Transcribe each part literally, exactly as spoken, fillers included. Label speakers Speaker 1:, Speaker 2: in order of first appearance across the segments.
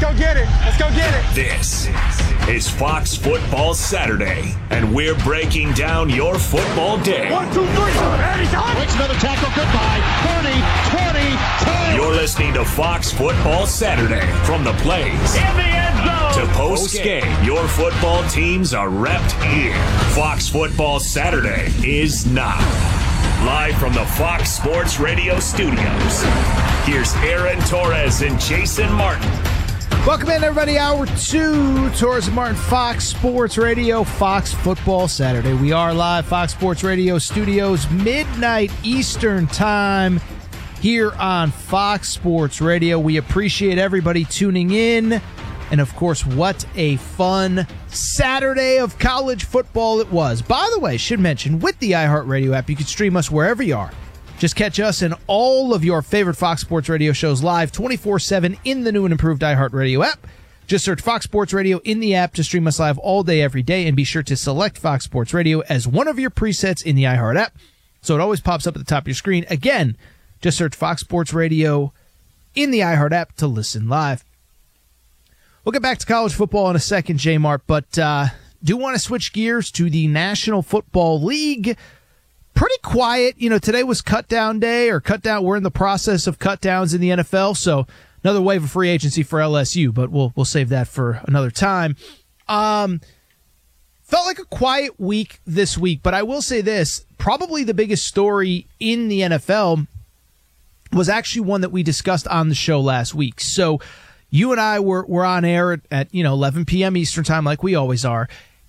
Speaker 1: go get it. Let's go get it.
Speaker 2: This is Fox Football Saturday, and we're breaking down your football day.
Speaker 1: One, two, three. Anytime.
Speaker 3: Makes another tackle. Goodbye. thirty, twenty, ten.
Speaker 2: You're listening to Fox Football Saturday from the plays
Speaker 1: In the end zone.
Speaker 2: to post game. Your football teams are repped here. Fox Football Saturday is now. Live from the Fox Sports Radio studios, here's Aaron Torres and Jason Martin.
Speaker 4: Welcome in, everybody. Hour two, Torres and Martin, Fox Sports Radio, Fox Football Saturday. We are live, Fox Sports Radio studios, midnight Eastern time here on Fox Sports Radio. We appreciate everybody tuning in. And, of course, what a fun Saturday of college football it was. By the way, should mention, with the iHeartRadio app, you can stream us wherever you are. Just catch us and all of your favorite Fox Sports Radio shows live twenty-four seven in the new and improved iHeartRadio app. Just search Fox Sports Radio in the app to stream us live all day, every day, and be sure to select Fox Sports Radio as one of your presets in the iHeart app, so it always pops up at the top of your screen. Again, just search Fox Sports Radio in the iHeart app to listen live. We'll get back to college football in a second, J-Mart, but uh, do want to switch gears to the National Football League. Pretty quiet. You know, today was cut down day or cut down. We're in the process of cut downs in the N F L, so another wave of free agency for L S U, but we'll we'll save that for another time. Um, felt like a quiet week this week, but I will say this, probably the biggest story in the N F L was actually one that we discussed on the show last week. So you and I were, were on air at, at, you know, eleven p.m. Eastern time like we always are.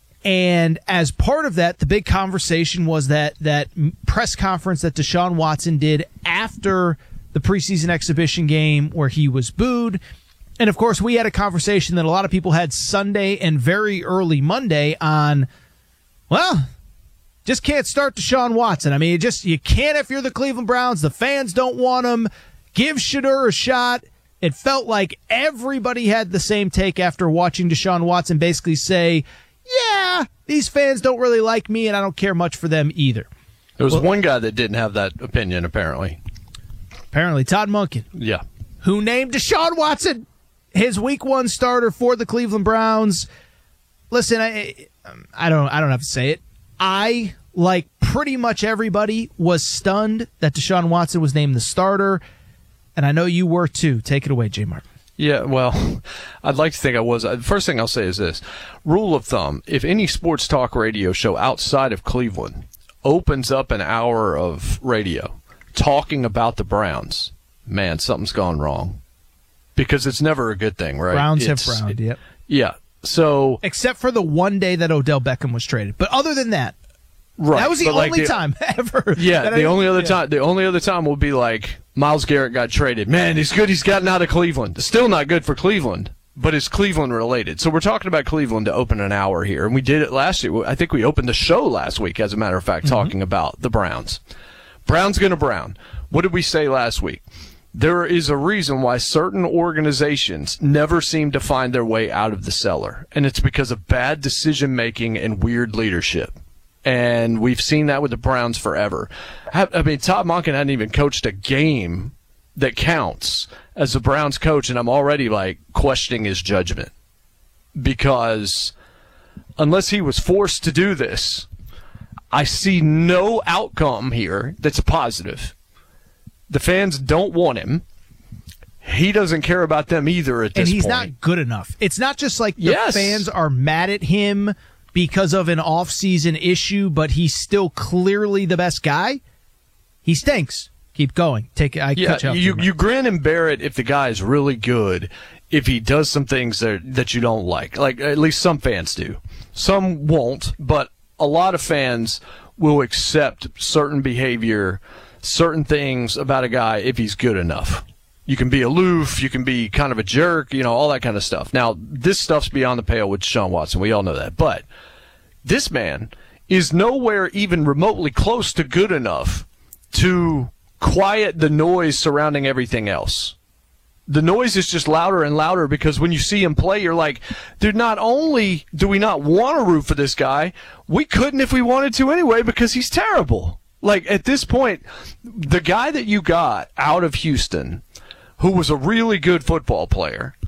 Speaker 4: And as part of that, the big conversation was that that press conference that Deshaun Watson did after the preseason exhibition game where he was booed. And, of course, we had a conversation that a lot of people had Sunday and very early Monday on, well, just can't start Deshaun Watson. I mean, you just you can't if you're the Cleveland Browns. The fans don't want him. Give Shedeur a shot. It felt like everybody had the same take after watching Deshaun Watson basically say, yeah, these fans don't really like me, and I don't care much for them either.
Speaker 5: There was
Speaker 4: well,
Speaker 5: one guy that didn't have that opinion, apparently.
Speaker 4: Apparently, Todd Monken.
Speaker 5: Yeah.
Speaker 4: Who named Deshaun Watson his week one starter for the Cleveland Browns. Listen, I, I don't I don't have to say it. I, like pretty much everybody, was stunned that Deshaun Watson was named the starter, and I know you were too. Take it away, J. Martin.
Speaker 5: Yeah, well, I'd like to think I was. The first thing I'll say is this. Rule of thumb, if any sports talk radio show outside of Cleveland opens up an hour of radio talking about the Browns, man, something's gone wrong. Because it's never a good thing, right?
Speaker 4: Browns
Speaker 5: it's,
Speaker 4: have browned, yep.
Speaker 5: Yeah, so...
Speaker 4: Except for the one day that Odell Beckham was traded. But other than that,
Speaker 5: right,
Speaker 4: that was the
Speaker 5: only
Speaker 4: like the,
Speaker 5: time
Speaker 4: ever.
Speaker 5: Yeah, the
Speaker 4: I,
Speaker 5: only other
Speaker 4: yeah.
Speaker 5: time the only other time will be like Myles Garrett got traded. Man, he's good he's gotten out of Cleveland. Still not good for Cleveland, but it's Cleveland related. So we're talking about Cleveland to open an hour here, and we did it last year. I think we opened the show last week, as a matter of fact, mm-hmm. talking about the Browns. Browns gonna brown. What did we say last week? There is a reason why certain organizations never seem to find their way out of the cellar, and it's because of bad decision-making and weird leadership. And we've seen that with the Browns forever. I mean, Todd Monken hadn't even coached a game that counts as the Browns coach, and I'm already, like, questioning his judgment. Because unless he was forced to do this, I see no outcome here that's positive. The fans don't want him. He doesn't care about them either at this point.
Speaker 4: And he's not good enough. It's not just like the
Speaker 5: yes.
Speaker 4: fans are mad at him because of an off-season issue, but he's still clearly the best guy. He stinks. Keep going. Take I
Speaker 5: yeah,
Speaker 4: cut you,
Speaker 5: you, you grin and bear it if the guy is really good, if he does some things that, that you don't like. Like, at least some fans do. Some won't, but a lot of fans will accept certain behavior, certain things about a guy if he's good enough. You can be aloof, you can be kind of a jerk, you know, all that kind of stuff. Now, this stuff's beyond the pale with Deshaun Watson. We all know that. But this man is nowhere even remotely close to good enough to quiet the noise surrounding everything else. The noise is just louder and louder because when you see him play, you're like, dude, not only do we not want to root for this guy, we couldn't if we wanted to anyway because he's terrible. Like, at this point, the guy that you got out of Houston, who was a really good football player,